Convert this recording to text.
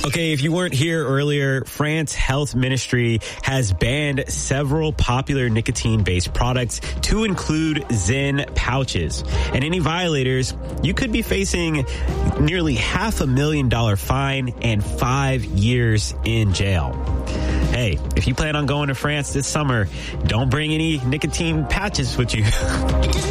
Okay, if you weren't here earlier, France Health Ministry has banned several popular nicotine-based products to include Zyn pouches. And any violators, you could be facing nearly $500,000 fine and 5 years in jail. Hey, if you plan on going to France this summer, don't bring any nicotine patches with you.